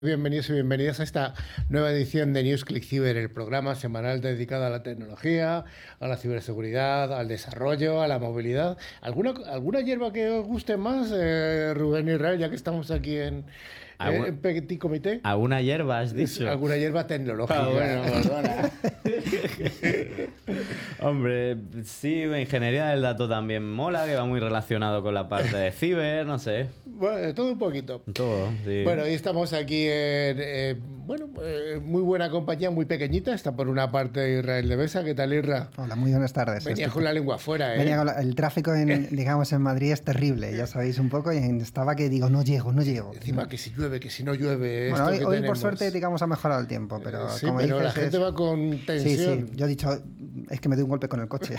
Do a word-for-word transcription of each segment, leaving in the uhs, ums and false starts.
Bienvenidos y bienvenidas a esta nueva edición de NewsClick Cyber, el programa semanal dedicado a la tecnología, a la ciberseguridad, al desarrollo, a la movilidad. ¿Alguna, alguna hierba que os guste más, eh, Rubén y Israel, ya que estamos aquí en, eh, en Petit Comité? ¿Alguna hierba has dicho? Alguna hierba tecnológica. Ah, bueno, perdona. Hombre, sí, ingeniería del dato también mola, que va muy relacionado con la parte de ciber, no sé. Bueno, de todo un poquito. Todo, sí. Bueno, hoy estamos aquí en, eh, bueno, eh, muy buena compañía, muy pequeñita. Está por una parte Israel de Besa. ¿Qué tal, Irra? Hola, muy buenas tardes. Venía Estoy... con la lengua afuera, ¿eh? Venía con la... El tráfico, en, digamos, en Madrid es terrible, ya sabéis un poco, y estaba que digo, no llego, no llego. Encima que si llueve, que si no llueve. Bueno, esto hoy, que hoy por suerte, digamos, ha mejorado el tiempo, pero sí, como pero dices, la gente es... va con tensión. Sí, sí, yo he dicho, es que me doy un golpe con el coche.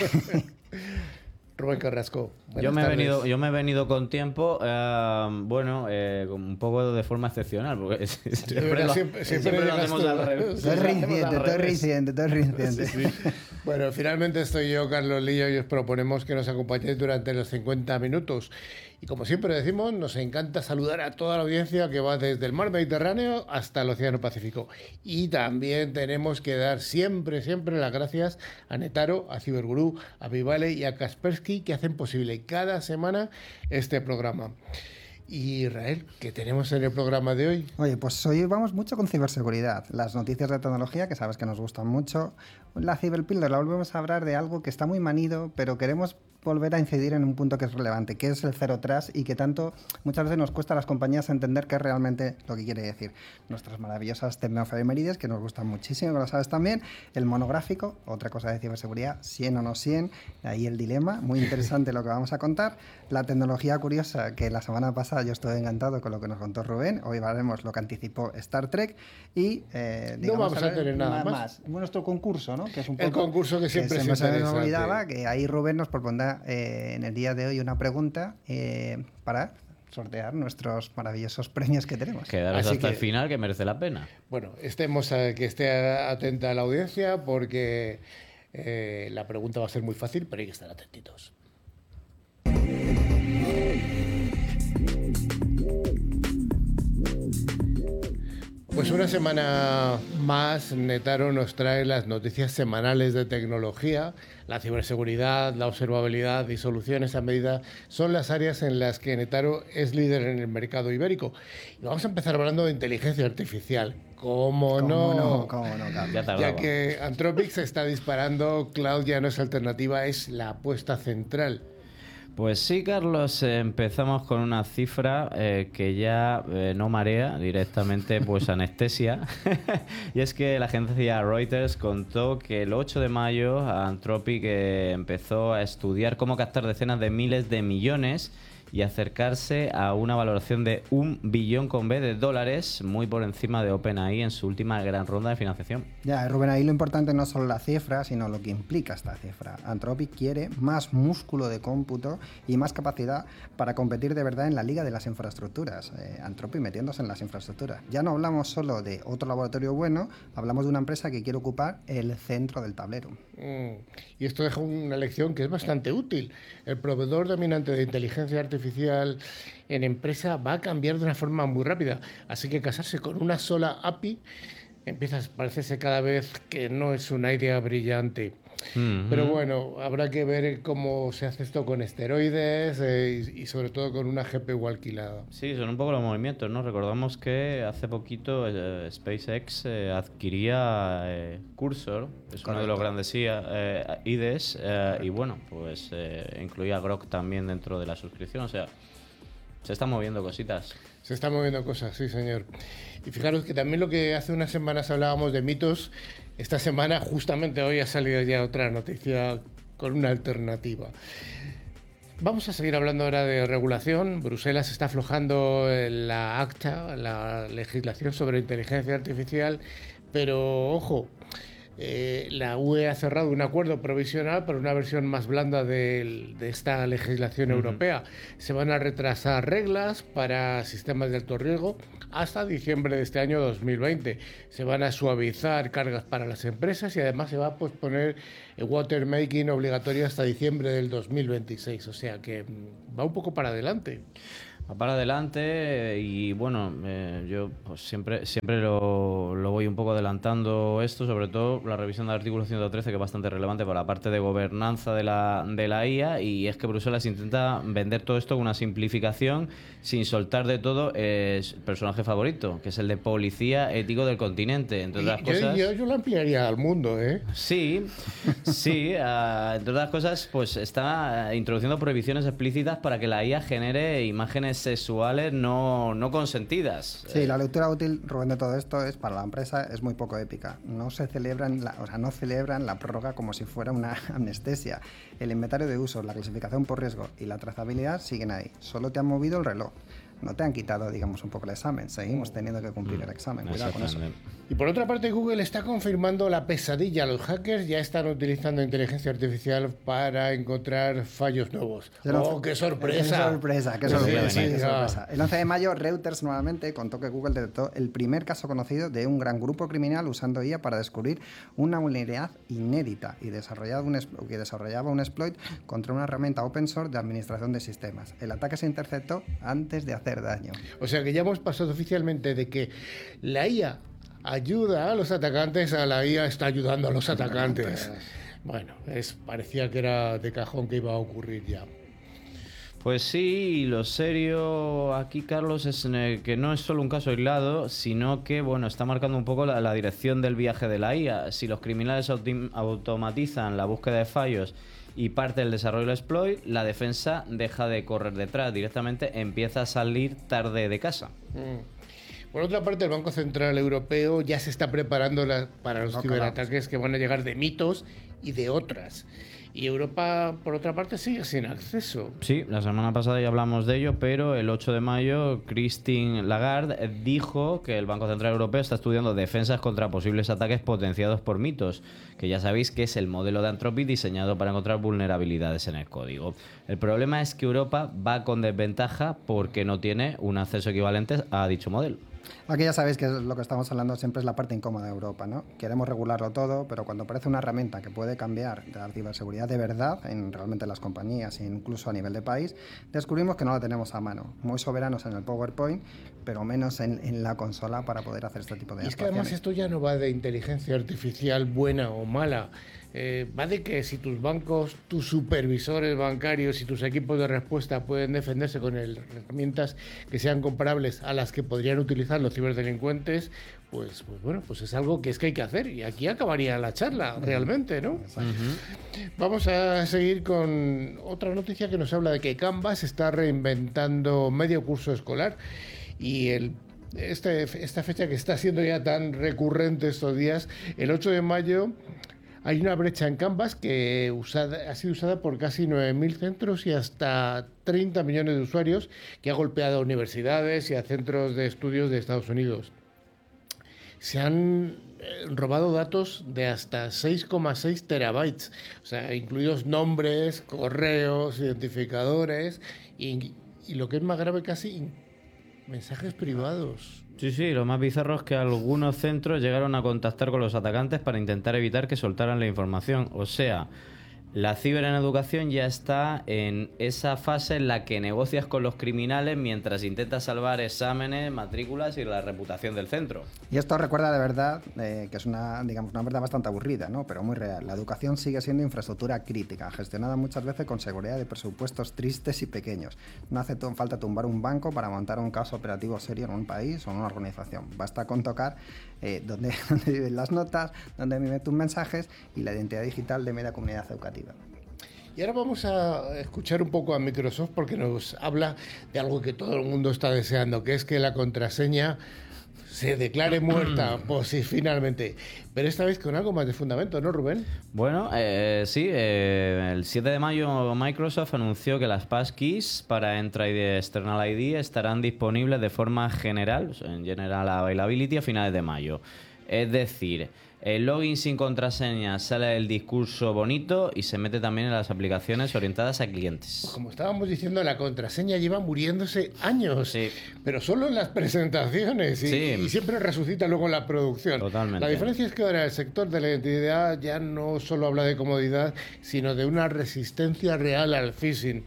Rubén Carrasco. Yo me, he venido, yo me he venido con tiempo, eh, bueno, eh, un poco de forma excepcional, porque siempre, lo, siempre, siempre, siempre lo hacemos al revés. Todo es reincidente, todo es reincidente, todo es reincidente. Sí, sí. Bueno, finalmente estoy yo, Carlos Lillo, y os proponemos que nos acompañéis durante los cincuenta minutos. Y como siempre decimos, nos encanta saludar a toda la audiencia que va desde el mar Mediterráneo hasta el Océano Pacífico. Y también tenemos que dar siempre, siempre las gracias a Netaro, a Cyberguru, a Vivale y a Kaspersky, que hacen posible cada semana este programa. Y Israel, ¿qué tenemos en el programa de hoy? Oye, pues hoy vamos mucho con ciberseguridad. Las noticias de tecnología, que sabes que nos gustan mucho. La ciberpíldora, volvemos a hablar de algo que está muy manido, pero queremos volver a incidir en un punto que es relevante, que es el Zero Trust, y que tanto muchas veces nos cuesta a las compañías entender qué es realmente lo que quiere decir. Nuestras maravillosas tecnoefemérides, que nos gustan muchísimo, que lo sabes también. El monográfico, otra cosa de ciberseguridad, cien o no cien, ahí el dilema, muy interesante lo que vamos a contar. La tecnología curiosa, que la semana pasada yo estuve encantado con lo que nos contó Rubén, hoy veremos lo que anticipó Star Trek, y eh, no vamos a, a tener nada más. más. Nuestro concurso, ¿no? Que es un poco el concurso que siempre que se me olvidaba, que ahí Rubén nos propondrá Eh, en el día de hoy una pregunta eh, para sortear nuestros maravillosos premios que tenemos. Quedaros Así hasta que, el final, que merece la pena. Bueno, estemos a, que esté atenta a la audiencia, porque eh, la pregunta va a ser muy fácil, pero hay que estar atentitos. Pues una semana más, Netaro nos trae las noticias semanales de tecnología. La ciberseguridad, la observabilidad y soluciones a medida son las áreas en las que Netaro es líder en el mercado ibérico. Y vamos a empezar hablando de inteligencia artificial. ¿Cómo, ¿Cómo no? no? ¿Cómo no? Ya, ya que Anthropic se está disparando, cloud ya no es alternativa, es la apuesta central. Pues sí, Carlos, eh, empezamos con una cifra eh, que ya eh, no marea, directamente pues anestesia. Y es que la agencia Reuters contó que el ocho de mayo Anthropic eh, empezó a estudiar cómo captar decenas de miles de millones y acercarse a una valoración de un billón con B de dólares, muy por encima de OpenAI en su última gran ronda de financiación. Ya, Rubén, ahí lo importante no es solo la cifra, sino lo que implica esta cifra. Anthropic quiere más músculo de cómputo y más capacidad para competir de verdad en la liga de las infraestructuras. Eh, Anthropic metiéndose en las infraestructuras. Ya no hablamos solo de otro laboratorio bueno, hablamos de una empresa que quiere ocupar el centro del tablero. Mm, y esto deja una lección que es bastante útil. El proveedor dominante de inteligencia artificial en empresa va a cambiar de una forma muy rápida, así que casarse con una sola A P I empieza a parecerse cada vez que no es una idea brillante. Mm-hmm. Pero bueno, habrá que ver cómo se hace esto con esteroides eh, y, y sobre todo con una G P U alquilada. Sí, son un poco los movimientos, ¿no? Recordamos que hace poquito eh, SpaceX eh, adquiría eh, Cursor, es Correcto. Uno de los grandes I A, eh, I D Es, eh, y bueno, pues eh, incluía Grok también dentro de la suscripción, o sea, se están moviendo cositas. Se están moviendo cosas, sí, señor. Y fijaros que también lo que hace unas semanas hablábamos de mitos, esta semana, justamente hoy, ha salido ya otra noticia con una alternativa. Vamos a seguir hablando ahora de regulación. Bruselas está aflojando la ACTA, la legislación sobre inteligencia artificial, pero ojo, eh, la U E ha cerrado un acuerdo provisional para una versión más blanda de, de esta legislación uh-huh. europea. Se van a retrasar reglas para sistemas de alto riesgo hasta diciembre de este año dos mil veinte. Se van a suavizar cargas para las empresas y además se va a posponer el watermarking obligatorio hasta diciembre del dos mil veintiséis. O sea que va un poco para adelante. para adelante y bueno, eh, yo pues siempre siempre lo, lo voy un poco adelantando esto, sobre todo la revisión del artículo ciento trece, que es bastante relevante para la parte de gobernanza de la, de la I A, y es que Bruselas intenta vender todo esto con una simplificación sin soltar de todo el personaje favorito, que es el de policía ético del continente, entre otras yo, cosas. Yo, yo lo ampliaría al mundo, ¿eh? Sí, sí, uh, entre otras cosas, pues está introduciendo prohibiciones explícitas para que la I A genere imágenes sexuales no, no consentidas. Sí, la lectura útil, Rubén, de todo esto es para la empresa es muy poco épica. No se celebran, la, o sea, no celebran la prórroga como si fuera una anestesia. El inventario de usos, la clasificación por riesgo y la trazabilidad siguen ahí. Solo te han movido el reloj. No te han quitado, digamos, un poco el examen. Seguimos teniendo que cumplir mm, el examen. Cuidado con eso. Y por otra parte, Google está confirmando la pesadilla. Los hackers ya están utilizando inteligencia artificial para encontrar fallos nuevos. No, ¡Oh, qué sorpresa! ¡Qué sorpresa! ¡Qué sorpresa! Sí, qué sorpresa. El once de mayo, Reuters nuevamente contó que Google detectó el primer caso conocido de un gran grupo criminal usando I A para descubrir una vulnerabilidad inédita y desarrollaba un, que desarrollaba un exploit contra una herramienta open source de administración de sistemas. El ataque se interceptó antes de hacer daño. O sea que ya hemos pasado oficialmente de que la I A ayuda a los atacantes a la I A está ayudando a los atacantes. Bueno, es, parecía que era de cajón que iba a ocurrir ya. Pues sí, y lo serio aquí, Carlos, es que no es solo un caso aislado, sino que bueno, está marcando un poco la, la dirección del viaje de la I A. Si los criminales automatizan la búsqueda de fallos y parte del desarrollo del exploit, la defensa deja de correr detrás, directamente empieza a salir tarde de casa. Mm. Por otra parte, el Banco Central Europeo ya se está preparando la, para los no, ciberataques que van a llegar de mitos y de otras. Y Europa, por otra parte, sigue sin acceso. Sí, la semana pasada ya hablamos de ello, pero el ocho de mayo Christine Lagarde dijo que el Banco Central Europeo está estudiando defensas contra posibles ataques potenciados por mitos, que ya sabéis que es el modelo de Anthropic diseñado para encontrar vulnerabilidades en el código. El problema es que Europa va con desventaja porque no tiene un acceso equivalente a dicho modelo. Aquí ya sabéis que lo que estamos hablando siempre es la parte incómoda de Europa, ¿no? Queremos regularlo todo, pero cuando aparece una herramienta que puede cambiar la ciberseguridad de verdad, en realmente las compañías e incluso a nivel de país, descubrimos que no la tenemos a mano. Muy soberanos en el PowerPoint, pero menos en, en la consola para poder hacer este tipo de y es que además esto ya no va de inteligencia artificial buena o mala. Eh, va de que si tus bancos, tus supervisores bancarios y tus equipos de respuesta pueden defenderse con el, herramientas que sean comparables a las que podrían utilizar los ciberdelincuentes, pues, pues bueno, pues es algo que es que hay que hacer. Y aquí acabaría la charla, realmente, ¿no? Uh-huh. Vamos a seguir con otra noticia que nos habla de que Canvas está reinventando medio curso escolar y el Este, esta fecha que está siendo ya tan recurrente estos días, el ocho de mayo, hay una brecha en Canvas que usada, ha sido usada por casi nueve mil centros y hasta treinta millones de usuarios, que ha golpeado a universidades y a centros de estudios de Estados Unidos. Se han robado datos de hasta seis coma seis terabytes, o sea, incluidos nombres, correos, identificadores y, y lo que es más grave casi, mensajes privados. Sí, sí, lo más bizarro es que algunos centros llegaron a contactar con los atacantes para intentar evitar que soltaran la información. O sea, la ciber en educación ya está en esa fase en la que negocias con los criminales mientras intentas salvar exámenes, matrículas y la reputación del centro. Y esto recuerda de verdad eh, que es una, digamos, una verdad bastante aburrida, ¿no? Pero muy real. La educación sigue siendo infraestructura crítica, gestionada muchas veces con seguridad de presupuestos tristes y pequeños. No hace t- falta tumbar un banco para montar un caso operativo serio en un país o en una organización. Basta con tocar eh, dónde, dónde viven las notas, dónde viven tus mensajes y la identidad digital de media comunidad educativa. Y ahora vamos a escuchar un poco a Microsoft porque nos habla de algo que todo el mundo está deseando, que es que la contraseña se declare muerta, pues sí, finalmente. Pero esta vez con algo más de fundamento, ¿no, Rubén? Bueno, eh, sí, eh, el siete de mayo Microsoft anunció que las passkeys para Entra I D y External I D estarán disponibles de forma general, en General Availability, a finales de mayo. Es decir, el login sin contraseña sale del discurso bonito y se mete también en las aplicaciones orientadas a clientes. Pues como estábamos diciendo, la contraseña lleva muriéndose años, sí. pero solo en las presentaciones y, sí. y siempre resucita luego en la producción. Totalmente. La diferencia es que ahora el sector de la identidad ya no solo habla de comodidad, sino de una resistencia real al phishing.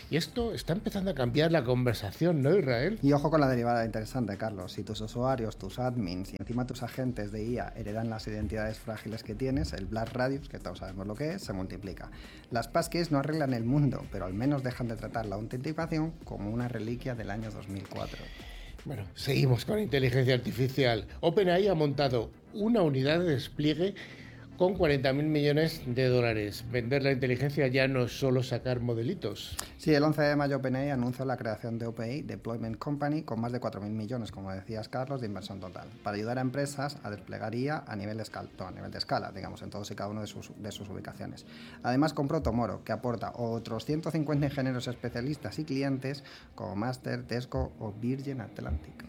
Y esto está empezando a cambiar la conversación, ¿no, Israel? Y ojo con la derivada interesante, Carlos. Si tus usuarios, tus admins y encima tus agentes de I A heredan las identidades frágiles que tienes, el Blast Radius, que todos sabemos lo que es, se multiplica. Las passkeys no arreglan el mundo, pero al menos dejan de tratar la autenticación como una reliquia del año dos mil cuatro. Bueno, seguimos con inteligencia artificial. OpenAI ha montado una unidad de despliegue con cuarenta mil millones de dólares. Vender la inteligencia ya no es solo sacar modelitos. Sí, el once de mayo OpenAI anunció la creación de O P I Deployment Company con más de cuatro mil millones, como decías, Carlos, de inversión total, para ayudar a empresas a desplegar I A a nivel de escala, a nivel de escala, digamos, en todos y cada uno de sus, de sus ubicaciones. Además, compró Tomoro, que aporta otros ciento cincuenta ingenieros especialistas y clientes como Master, Tesco o Virgin Atlantic.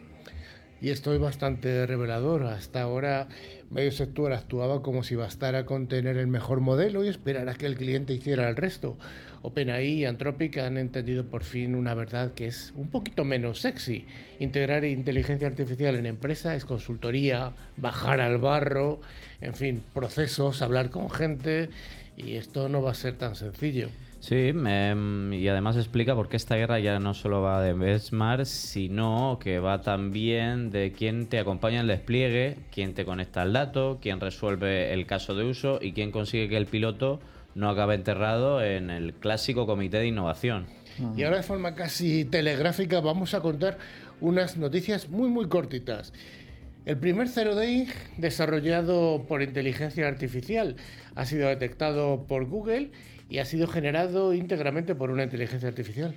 Y esto es bastante revelador. Hasta ahora, medio sector actuaba como si bastara con tener el mejor modelo y esperar a que el cliente hiciera el resto. OpenAI y Anthropic han entendido por fin una verdad que es un poquito menos sexy. Integrar inteligencia artificial en empresa es consultoría, bajar al barro, en fin, procesos, hablar con gente, y esto no va a ser tan sencillo. Sí, me, y además explica por qué esta guerra ya no solo va de benchmark, sino que va también de quién te acompaña en el despliegue, quién te conecta al dato, quién resuelve el caso de uso y quién consigue que el piloto no acabe enterrado en el clásico comité de innovación. Y ahora de forma casi telegráfica vamos a contar unas noticias muy muy cortitas. El primer Zero Day desarrollado por inteligencia artificial ha sido detectado por Google y ha sido generado íntegramente por una inteligencia artificial.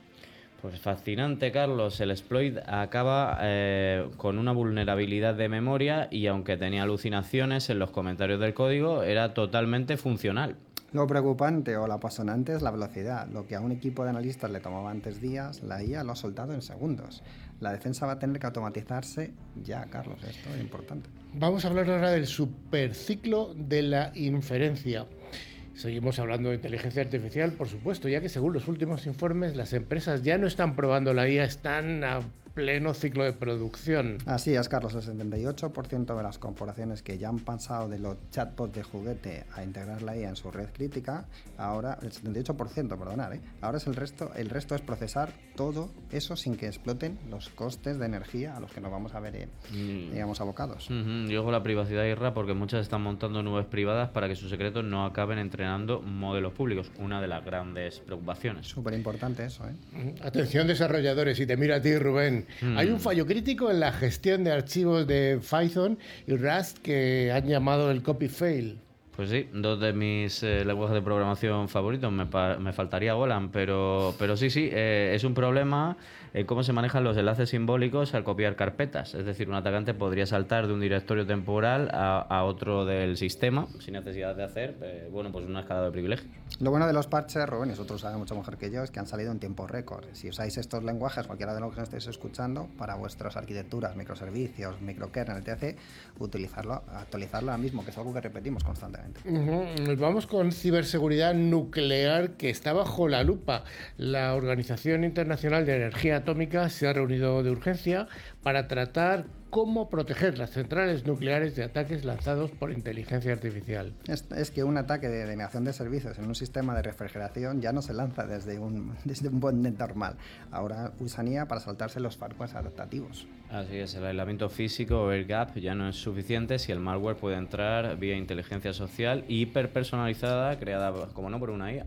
Pues fascinante, Carlos. El exploit acaba eh, con una vulnerabilidad de memoria y aunque tenía alucinaciones en los comentarios del código, era totalmente funcional. Lo preocupante o lo apasionante es la velocidad. Lo que a un equipo de analistas le tomaba antes días, la I A lo ha soltado en segundos. La defensa va a tener que automatizarse ya, Carlos. Esto es importante. Vamos a hablar ahora del superciclo de la inferencia. Seguimos hablando de inteligencia artificial, por supuesto, ya que según los últimos informes, las empresas ya no están probando la I A, están a pleno ciclo de producción. Así es, Carlos, el setenta y ocho por ciento de las corporaciones que ya han pasado de los chatbots de juguete a integrar la I A en su red crítica, ahora, el setenta y ocho por ciento, perdonad, ¿eh? ahora es el resto, el resto es procesar todo eso sin que exploten los costes de energía a los que nos vamos a ver, eh, mm. digamos, abocados. Uh-huh. Yo con la privacidad, Irra, porque muchas están montando nubes privadas para que sus secretos no acaben entrenando modelos públicos, una de las grandes preocupaciones. Súper importante eso, ¿eh? Atención desarrolladores, y te miro a ti, Rubén. Hmm. Hay un fallo crítico en la gestión de archivos de Python y Rust que han llamado el copy fail. Pues sí, dos de mis eh, lenguajes de programación favoritos. Me, pa- me faltaría Golang, pero, pero sí, sí, eh, es un problema en cómo se manejan los enlaces simbólicos al copiar carpetas. Es decir, un atacante podría saltar de un directorio temporal a, a otro del sistema sin necesidad de hacer, eh, bueno, pues una escalada de privilegios. Lo bueno de los parches, Rubén, y vosotros sabéis mucho mejor que yo, es que han salido en tiempo récord. Si usáis estos lenguajes, cualquiera de los que nos estéis escuchando, para vuestras arquitecturas, microservicios, microkernel, etcétera, utilizarlo, actualizarlo ahora mismo, que es algo que repetimos constantemente. Uh-huh. Vamos con ciberseguridad nuclear, que está bajo la lupa. La Organización Internacional de Energía Atómica se ha reunido de urgencia para tratar cómo proteger las centrales nucleares de ataques lanzados por inteligencia artificial. Es, es que un ataque de denegación de servicios en un sistema de refrigeración ya no se lanza desde un, desde un botnet normal. Ahora usan I A para saltarse los firewalls adaptativos. Así es, el aislamiento físico o air gap ya no es suficiente si el malware puede entrar vía inteligencia social hiperpersonalizada creada, como no, por una I A.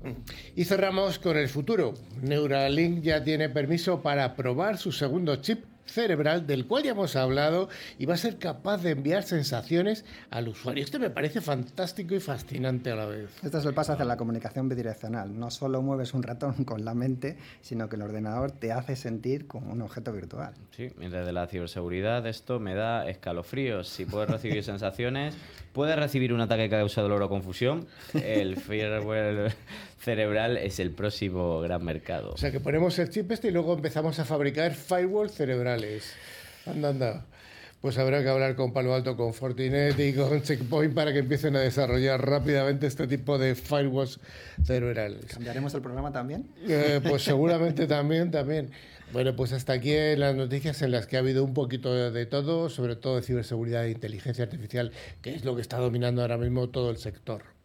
Y cerramos con el futuro. Neuralink ya tiene permiso para probar su segundo chip cerebral, del cual ya hemos hablado, y va a ser capaz de enviar sensaciones al usuario. Esto me parece fantástico y fascinante a la vez. Este es el paso hacia la comunicación bidireccional. No solo mueves un ratón con la mente, sino que el ordenador te hace sentir como un objeto virtual. Sí, y desde la ciberseguridad esto me da escalofríos. Si puedes recibir sensaciones, puedes recibir un ataque que causa dolor o confusión. El firmware cerebral es el próximo gran mercado. O sea, que ponemos el chip este y luego empezamos a fabricar firewall cerebrales. Anda, anda. Pues habrá que hablar con Palo Alto, con Fortinet y con Checkpoint para que empiecen a desarrollar rápidamente este tipo de firewalls cerebrales. ¿Cambiaremos el programa también? Eh, pues seguramente también, también. Bueno, pues hasta aquí en las noticias en las que ha habido un poquito de, de todo, sobre todo de ciberseguridad e inteligencia artificial, que es lo que está dominando ahora mismo todo el sector.